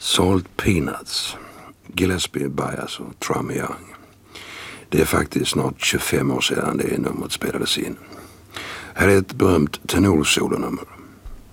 Salt Peanuts, Gillespie, Bias och Trummy Young. Det är faktiskt snart 25 år sedan det numret spelades in. Här är ett berömt tenorsolonummer.